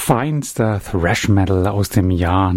feinster Thrash Metal aus dem Jahr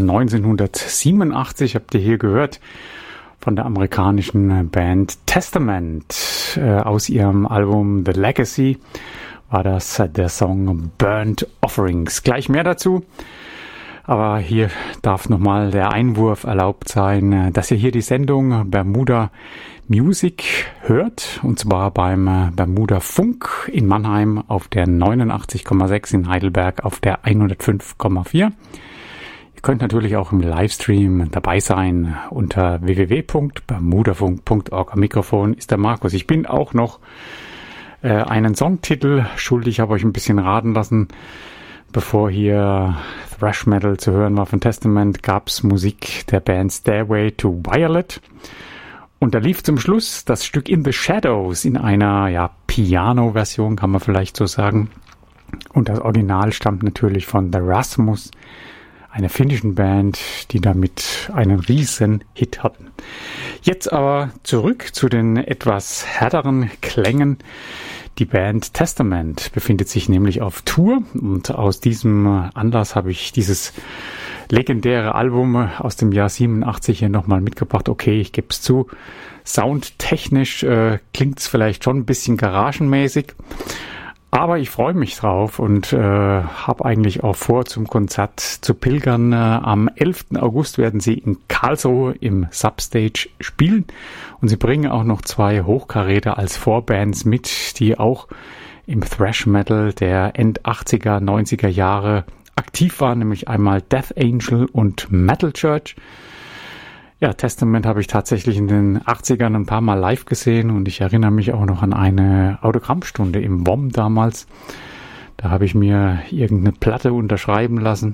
1987 habt ihr hier gehört von der amerikanischen Band Testament. Aus ihrem Album The Legacy war das der Song Burnt Offerings. Gleich mehr dazu. Aber hier darf nochmal der Einwurf erlaubt sein, dass ihr hier die Sendung Bermuda Music hört, und zwar beim Bermuda Funk in Mannheim auf der 89,6, in Heidelberg auf der 105,4. Ihr könnt natürlich auch im Livestream dabei sein unter www.bermudafunk.org. Am Mikrofon ist der Markus. Ich bin auch noch einen Songtitel schuldig, habe euch ein bisschen raten lassen. Bevor hier Thrash Metal zu hören war von Testament, gab's Musik der Band Stairway to Violet. Und da lief zum Schluss das Stück In the Shadows in einer Piano-Version, kann man vielleicht so sagen. Und das Original stammt natürlich von The Rasmus, einer finnischen Band, die damit einen riesen Hit hatten. Jetzt aber zurück zu den etwas härteren Klängen. Die Band Testament befindet sich nämlich auf Tour, und aus diesem Anlass habe ich dieses legendäre Album aus dem Jahr 87 hier nochmal mitgebracht. Okay, ich gebe es zu, soundtechnisch klingt es vielleicht schon ein bisschen garagenmäßig, aber ich freue mich drauf und habe eigentlich auch vor, zum Konzert zu pilgern. Am 11. August werden sie in Karlsruhe im Substage spielen, und sie bringen auch noch 2 Hochkaräter als Vorbands mit, die auch im Thrash Metal der End 80er, 90er Jahre aktiv waren, nämlich einmal Death Angel und Metal Church. Ja, Testament habe ich tatsächlich in den 80ern ein paar Mal live gesehen, und ich erinnere mich auch noch an eine Autogrammstunde im WOM damals. Da habe ich mir irgendeine Platte unterschreiben lassen.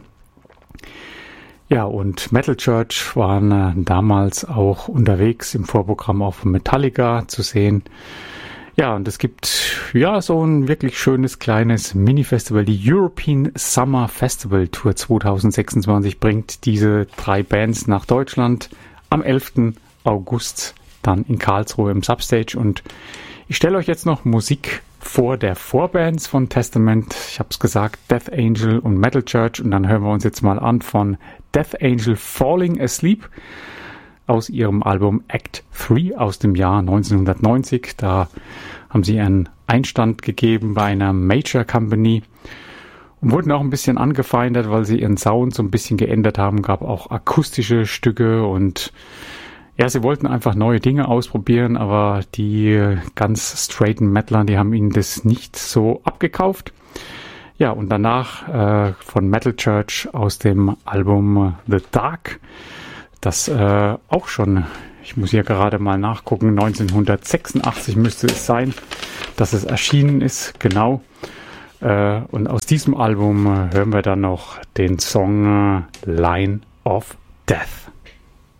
Ja, und Metal Church waren damals auch unterwegs im Vorprogramm auch von Metallica zu sehen. Ja, und es gibt so ein wirklich schönes kleines Mini-Festival. Die European Summer Festival Tour 2026 bringt diese 3 Bands nach Deutschland am 11. August dann in Karlsruhe im Substage. Und ich stelle euch jetzt noch Musik vor der Vorbands von Testament. Ich habe es gesagt, Death Angel und Metal Church. Und dann hören wir uns jetzt mal an von Death Angel Falling Asleep aus ihrem Album Act 3 aus dem Jahr 1990. Da haben sie einen Einstand gegeben bei einer Major Company und wurden auch ein bisschen angefeindet, weil sie ihren Sound so ein bisschen geändert haben. Gab auch akustische Stücke, und sie wollten einfach neue Dinge ausprobieren, aber die ganz straighten Metaler, die haben ihnen das nicht so abgekauft. Ja, und danach von Metal Church aus dem Album The Dark, das auch schon, ich muss hier gerade mal nachgucken, 1986 müsste es sein, dass es erschienen ist, genau. Und aus diesem Album hören wir dann noch den Song Line of Death.